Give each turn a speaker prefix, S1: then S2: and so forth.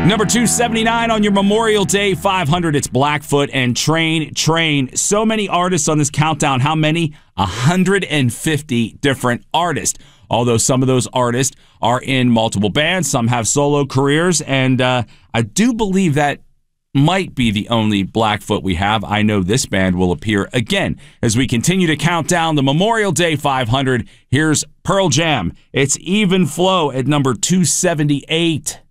S1: Number 279 on your Memorial Day 500, it's Blackfoot and Train. So many artists on this countdown. How many? 150 different artists. Although some of those artists are in multiple bands, some have solo careers, and I do believe that might be the only Blackfoot we have. I know this band will appear again as we continue to count down the Memorial Day 500. Here's Pearl Jam. It's Even Flow at number 278.